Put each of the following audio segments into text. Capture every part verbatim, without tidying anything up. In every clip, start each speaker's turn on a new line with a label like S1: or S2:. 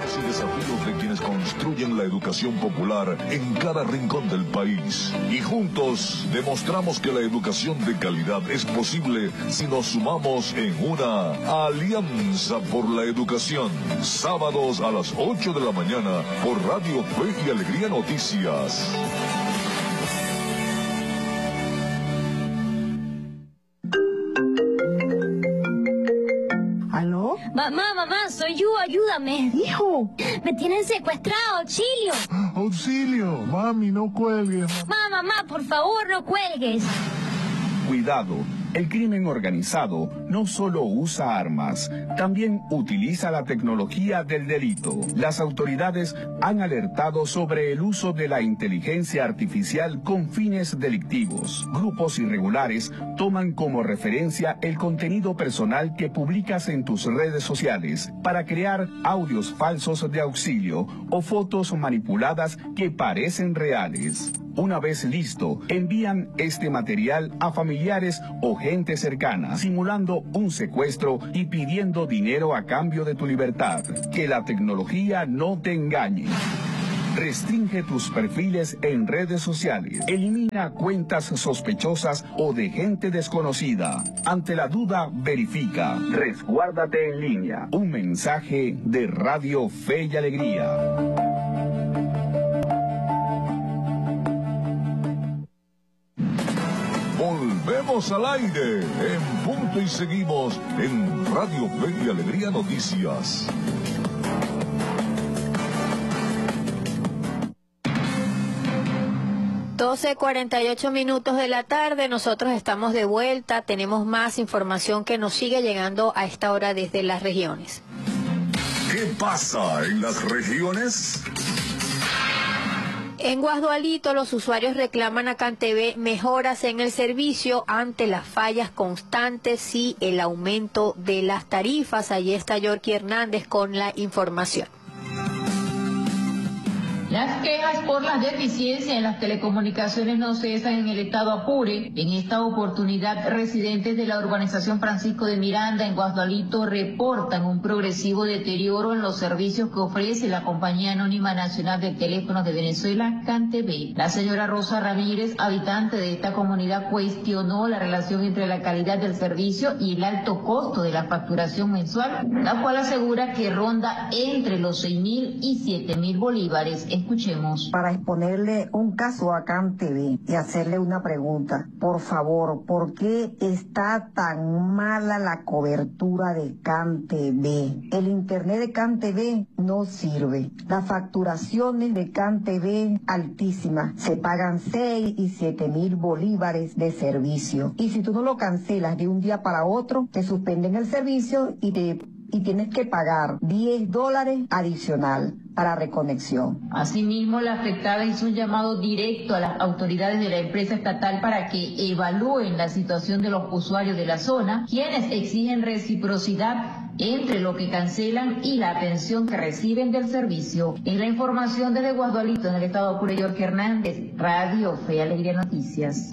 S1: Retos y desafíos de quienes construyen la educación popular en cada rincón del país. Y juntos demostramos que la educación de calidad es posible si nos sumamos en una alianza por la educación. Sábados a las ocho de la mañana por Radio Fe y Alegría Noticias.
S2: ¿Aló?
S3: Mamá, mamá, soy yo, ayúdame.
S2: Hijo.
S3: Me tienen secuestrado, auxilio.
S2: Auxilio, mami, no cuelgues.
S3: Mamá, mamá, por favor, no cuelgues.
S4: Cuidado, el crimen organizado no solo usa armas, también utiliza la tecnología del delito. Las autoridades han alertado sobre el uso de la inteligencia artificial con fines delictivos. Grupos irregulares toman como referencia el contenido personal que publicas en tus redes sociales para crear audios falsos de auxilio o fotos manipuladas que parecen reales. Una vez listo, envían este material a familiares o gente cercana, simulando un secuestro y pidiendo dinero a cambio de tu libertad. Que la tecnología no te engañe. Restringe tus perfiles en redes sociales. Elimina cuentas sospechosas o de gente desconocida. Ante la duda, verifica. Resguárdate en línea. Un mensaje de Radio Fe y Alegría.
S1: Volvemos al aire en punto y seguimos en Radio Fe y Alegría Noticias.
S5: doce cuarenta y ocho minutos de la tarde, nosotros estamos de vuelta, tenemos más información que nos sigue llegando a esta hora desde las regiones.
S1: ¿Qué pasa en las regiones?
S5: En Guasdualito, los usuarios reclaman a CanTV mejoras en el servicio ante las fallas constantes y el aumento de las tarifas. Allí está Yorky Hernández con la información.
S6: Las quejas por las deficiencias en las telecomunicaciones no cesan en el estado Apure. En esta oportunidad, residentes de la urbanización Francisco de Miranda en Guasdualito reportan un progresivo deterioro en los servicios que ofrece la Compañía Anónima Nacional de Teléfonos de Venezuela, CanTV. La señora Rosa Ramírez, habitante de esta comunidad, cuestionó la relación entre la calidad del servicio y el alto costo de la facturación mensual, la cual asegura que ronda entre los seis mil y siete mil bolívares. Escuchemos.
S7: Para exponerle un caso a CanTV y hacerle una pregunta. Por favor, ¿por qué está tan mala la cobertura de CanTV? El internet de CanTV no sirve. Las facturaciones de CanTV altísimas. Se pagan seis y siete mil bolívares de servicio. Y si tú no lo cancelas de un día para otro, te suspenden el servicio y te y tienes que pagar diez dólares adicional para reconexión.
S6: Asimismo, la afectada hizo un llamado directo a las autoridades de la empresa estatal para que evalúen la situación de los usuarios de la zona, quienes exigen reciprocidad entre lo que cancelan y la atención que reciben del servicio. En la información desde Guasdualito, en el estado Apure, Yorky Hernández, Radio Fe y Alegría Noticias.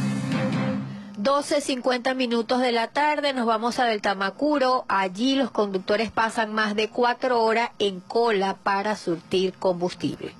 S5: doce cincuenta minutos de la tarde, nos vamos a Del Tamacuro. Allí los conductores pasan más de cuatro horas en cola para surtir combustible.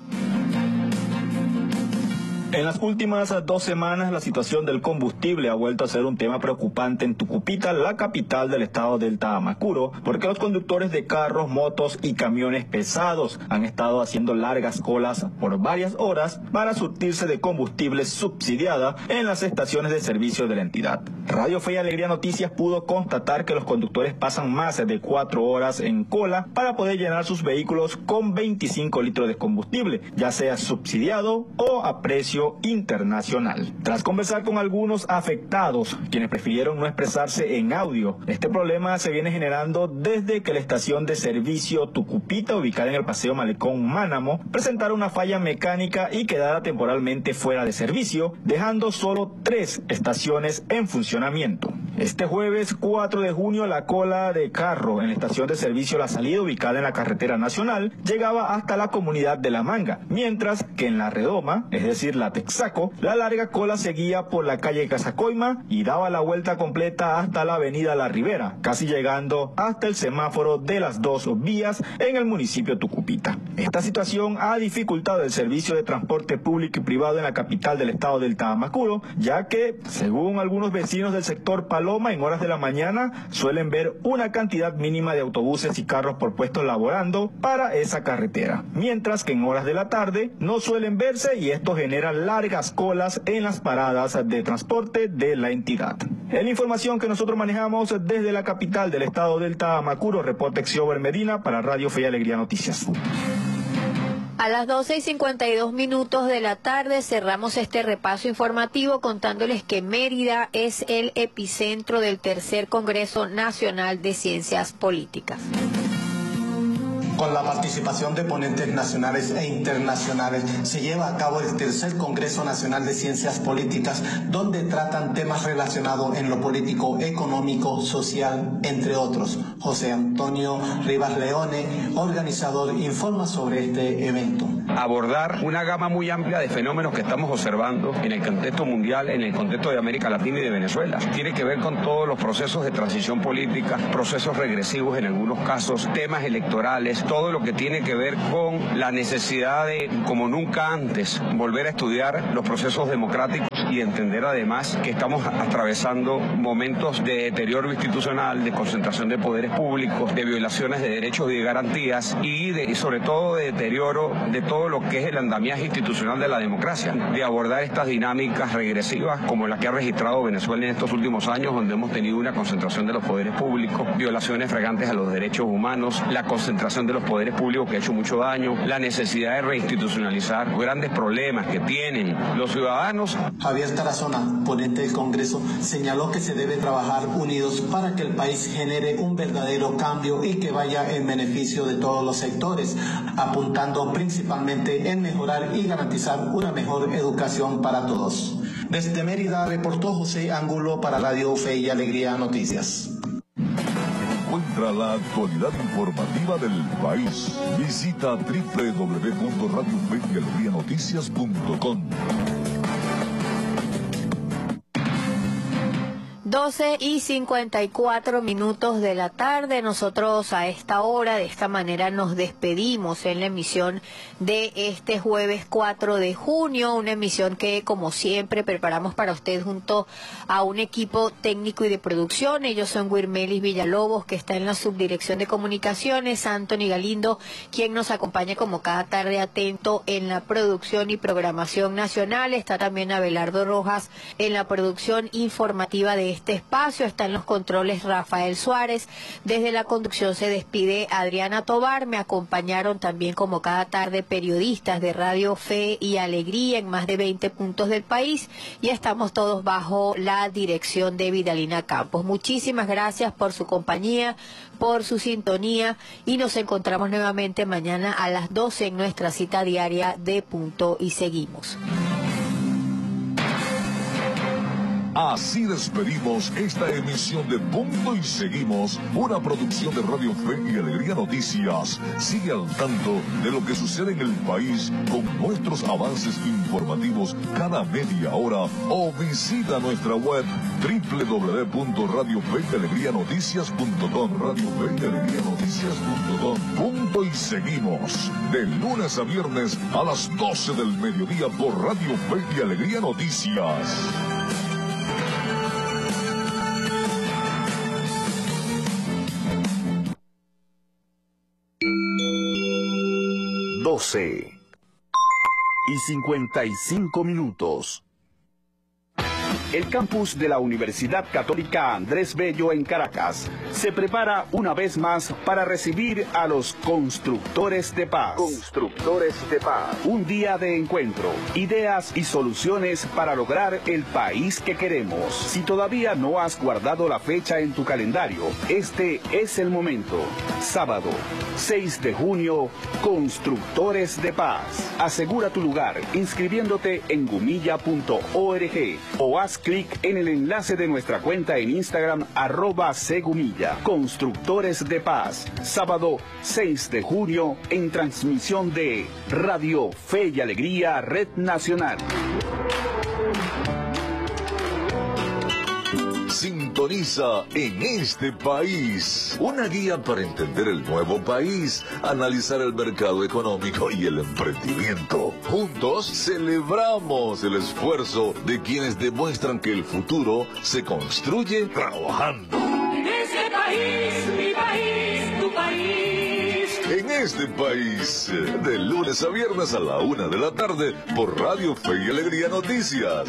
S8: En las últimas dos semanas, la situación del combustible ha vuelto a ser un tema preocupante en Tucupita, la capital del estado del Tamacuro, porque los conductores de carros, motos y camiones pesados han estado haciendo largas colas por varias horas para surtirse de combustible subsidiada en las estaciones de servicio de la entidad. Radio Fe y Alegría Noticias pudo constatar que los conductores pasan más de cuatro horas en cola para poder llenar sus vehículos con veinticinco litros de combustible, ya sea subsidiado o a precio internacional. Tras conversar con algunos afectados, quienes prefirieron no expresarse en audio, este problema se viene generando desde que la estación de servicio Tucupita, ubicada en el Paseo Malecón Mánamo, presentara una falla mecánica y quedara temporalmente fuera de servicio, dejando solo tres estaciones en funcionamiento. Este jueves cuatro de junio, la cola de carro en la estación de servicio La Salida, ubicada en la carretera nacional, llegaba hasta la comunidad de La Manga, mientras que en La Redoma, es decir, la a Texaco, la larga cola seguía por la calle Casacoima y daba la vuelta completa hasta la avenida La Ribera, casi llegando hasta el semáforo de las dos vías en el municipio de Tucupita. Esta situación ha dificultado el servicio de transporte público y privado en la capital del estado del Tamacuro, ya que, según algunos vecinos del sector Paloma, en horas de la mañana suelen ver una cantidad mínima de autobuses y carros por puestos laborando para esa carretera, mientras que en horas de la tarde no suelen verse y esto genera largas colas en las paradas de transporte de la entidad. En la información que nosotros manejamos desde la capital del estado del Tamacuro, reporta Xiober Medina para Radio Fe y Alegría Noticias.
S5: A las doce y cincuenta y dos minutos de la tarde cerramos este repaso informativo contándoles que Mérida es el epicentro del tercer Congreso Nacional de Ciencias Políticas.
S9: Con la participación de ponentes nacionales e internacionales, se lleva a cabo el tercer Congreso Nacional de Ciencias Políticas, donde tratan temas relacionados en lo político, económico, social, entre otros. José Antonio Rivas Leone, organizador, informa sobre este evento.
S10: Abordar una gama muy amplia de fenómenos que estamos observando en el contexto mundial, en el contexto de América Latina y de Venezuela. Tiene que ver con todos los procesos de transición política, procesos regresivos en algunos casos, temas electorales, todo lo que tiene que ver con la necesidad de, como nunca antes, volver a estudiar los procesos democráticos y entender además que estamos atravesando momentos de deterioro institucional, de concentración de poderes públicos, de violaciones de derechos y de garantías y, de, y sobre todo de deterioro de todo lo que es el andamiaje institucional de la democracia, de abordar estas dinámicas regresivas como la que ha registrado Venezuela en estos últimos años, donde hemos tenido una concentración de los poderes públicos, violaciones flagrantes a los derechos humanos, la concentración de los poderes públicos que ha hecho mucho daño, la necesidad de reinstitucionalizar grandes problemas que tienen los ciudadanos.
S9: Javier Tarazona, ponente del Congreso, señaló que se debe trabajar unidos para que el país genere un verdadero cambio y que vaya en beneficio de todos los sectores, apuntando principalmente en mejorar y garantizar una mejor educación para todos. Desde Mérida reportó José Angulo para Radio Fe y Alegría Noticias.
S1: Encuentra la actualidad informativa del país. Visita doble u doble u doble u punto radio fe y alegría noticias punto com.
S5: doce y cincuenta y cuatro minutos de la tarde. Nosotros a esta hora, de esta manera, nos despedimos en la emisión de este jueves cuatro de junio, una emisión que, como siempre, preparamos para usted junto a un equipo técnico y de producción. Ellos son Wirmelis Villalobos, que está en la subdirección de comunicaciones, Anthony Galindo, quien nos acompaña como cada tarde atento en la producción y programación nacional. Está también Abelardo Rojas en la producción informativa de este espacio. Está en los controles Rafael Suárez. Desde la conducción se despide Adriana Tobar. Me acompañaron también como cada tarde periodistas de Radio Fe y Alegría en más de veinte puntos del país, y estamos todos bajo la dirección de Vidalina Campos. Muchísimas gracias por su compañía, por su sintonía, y nos encontramos nuevamente mañana a las doce en nuestra cita diaria de Punto y Seguimos.
S1: Así despedimos esta emisión de Punto y Seguimos, una producción de Radio Fe y Alegría Noticias. Sigue al tanto de lo que sucede en el país con nuestros avances informativos cada media hora o visita nuestra web doble u doble u doble u punto radio fe y alegría noticias punto com. Radio Fe y Alegría Noticias punto com. Punto y Seguimos, de lunes a viernes a las doce del mediodía por Radio Fe y Alegría Noticias.
S4: doce y cincuenta y cinco minutos. El campus de la Universidad Católica Andrés Bello en Caracas se prepara una vez más para recibir a los constructores de paz. Constructores de paz. Un día de encuentro, ideas y soluciones para lograr el país que queremos. Si todavía no has guardado la fecha en tu calendario, este es el momento. Sábado, seis de junio, Constructores de Paz. Asegura tu lugar inscribiéndote en gumilla punto org o haz clic en el enlace de nuestra cuenta en Instagram, arroba Segumilla. Constructores de Paz, sábado seis de junio, en transmisión de Radio Fe y Alegría Red Nacional.
S1: Sintoniza En Este País, una guía para entender el nuevo país, analizar el mercado económico y el emprendimiento. Juntos celebramos el esfuerzo de quienes demuestran que el futuro se construye trabajando.
S11: En este país, mi país, tu país.
S1: En Este País, de lunes a viernes a la una de la tarde por Radio Fe y Alegría Noticias.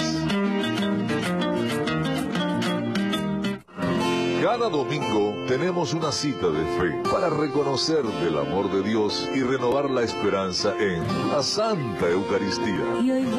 S1: Cada domingo tenemos una cita de fe para reconocer el amor de Dios y renovar la esperanza en la Santa Eucaristía.